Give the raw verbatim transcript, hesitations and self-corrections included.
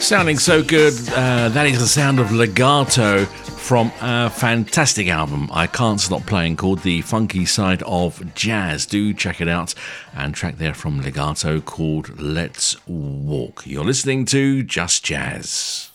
Sounding so good. Uh, that is the sound of Legato from a fantastic album I can't stop playing called The Funky Side of Jazz. Do check it out. And track there from Legato called Let's Walk. You're listening to Just Jazz.